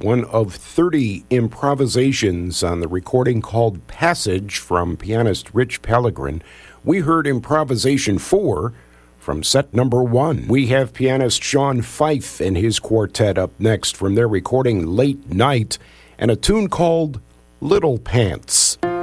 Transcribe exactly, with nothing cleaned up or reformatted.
one of thirty improvisations on the recording called Passage from pianist Rich Pellegrin. We heard improvisation four from set number one. We have pianist Sean Fife and his quartet up next from their recording Late Night, and a tune called Little Pants.